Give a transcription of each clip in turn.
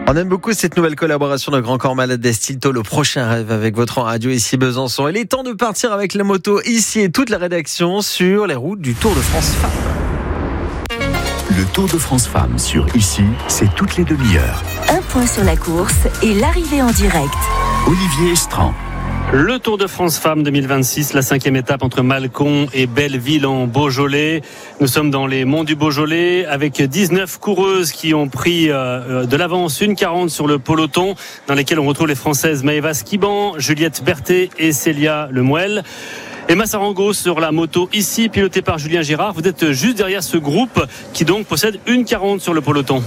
On aime beaucoup cette nouvelle collaboration de Grand Corps Malade d'Estilto, le prochain rêve avec votre radio ici Besançon. Il est temps de partir avec la moto ici et toute la rédaction sur les routes du Tour de France Femmes. Le Tour de France Femmes sur Ici, c'est toutes les demi-heures. Un point sur la course et l'arrivée en direct. Olivier Estran. Le Tour de France Femmes 2026, la 5e étape entre Mâcon et Belleville en Beaujolais. Nous sommes dans les monts du Beaujolais avec 19 coureuses qui ont pris de l'avance, 1,40 sur le peloton, dans lesquelles on retrouve les Françaises Maëva Skiban, Juliette Berthet et Célia Lemuel. Emma Sarango sur la moto ici, pilotée par Julien Girard. Vous êtes juste derrière ce groupe qui donc possède 1,40 sur le peloton.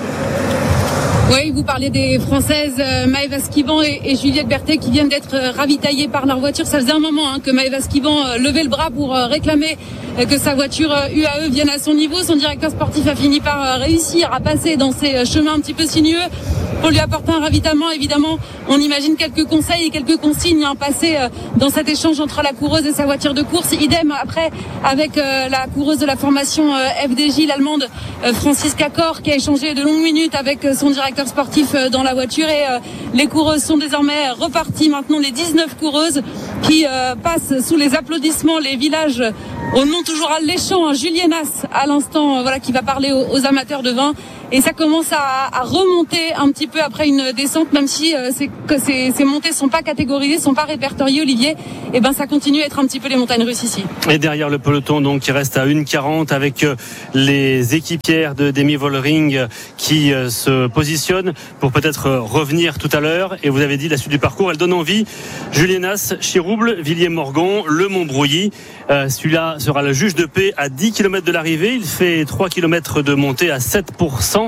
Oui, vous parlez des Françaises Maëva Skiban et Juliette Berthet qui viennent d'être ravitaillées par leur voiture. Ça faisait un moment que Maëva Skiban levait le bras pour réclamer que sa voiture UAE vienne à son niveau. Son directeur sportif a fini par réussir à passer dans ces chemins un petit peu sinueux pour lui apporter un ravitaillement. Évidemment, on imagine quelques conseils et quelques consignes passées dans cet échange entre la coureuse et sa voiture de course. Idem après avec la coureuse de la formation FDJ, l'allemande Franziska Kor, qui a échangé de longues minutes avec son directeur sportif dans la voiture. Et les coureuses sont désormais reparties. Maintenant, les 19 coureuses qui passent sous les applaudissements, les villages au nom toujours alléchant, Julienas à l'instant, qui va parler aux amateurs de vin. Et ça commence à remonter un petit peu après une descente, même si ces montées sont pas catégorisées, sont pas répertoriées, Olivier. Et ça continue à être un petit peu les montagnes russes ici. Et derrière le peloton, donc, qui reste à 1,40 avec les équipières de Demi Vollering qui se positionnent pour peut-être revenir tout à l'heure. Et vous avez dit la suite du parcours, elle donne envie. Julienas, Chirouble, Villiers-Morgon, Le Montbrouilly. Celui-là sera le juge de paix à 10 km de l'arrivée. Il fait 3 km de montée à 7%.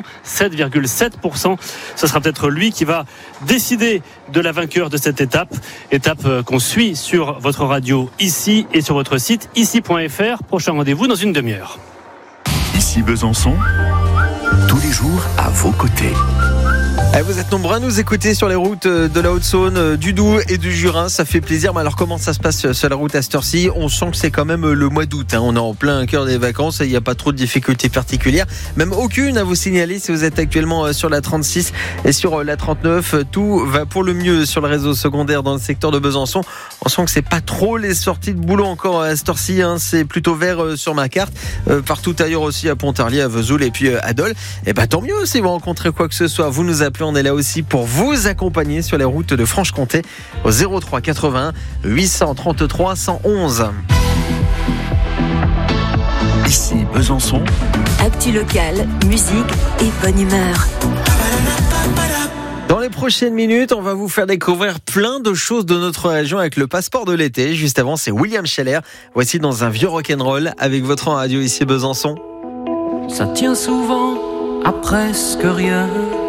7,7%. Ce sera peut-être lui qui va décider de la vainqueur de cette étape. Étape qu'on suit sur votre radio ici et sur votre site ici.fr. Prochain rendez-vous dans une demi-heure. Ici Besançon, tous les jours à vos côtés. Vous êtes nombreux à nous écouter sur les routes de la Haute-Saône, du Doubs et du Jura. Ça fait plaisir. Mais alors, comment ça se passe sur la route à cette heure-ci ? On sent que c'est quand même le mois d'août. On est en plein cœur des vacances. Il n'y a pas trop de difficultés particulières. Même aucune à vous signaler si vous êtes actuellement sur la 36 et sur la 39. Tout va pour le mieux sur le réseau secondaire dans le secteur de Besançon. On sent que c'est pas trop les sorties de boulot encore à cette heure-ci. C'est plutôt vert sur ma carte. Partout ailleurs aussi, à Pontarlier, à Vesoul et puis à Dole. Et tant mieux si vous rencontrez quoi que ce soit. Vous nous appelez. On est là aussi pour vous accompagner sur les routes de Franche-Comté au 03 81 833 111. Ici Besançon. Actu locale, musique et bonne humeur. Dans les prochaines minutes, on va vous faire découvrir plein de choses de notre région avec le passeport de l'été. Juste avant, c'est William Scheller. Voici dans un vieux rock'n'roll avec votre radio ici Besançon. Ça tient souvent à presque rien.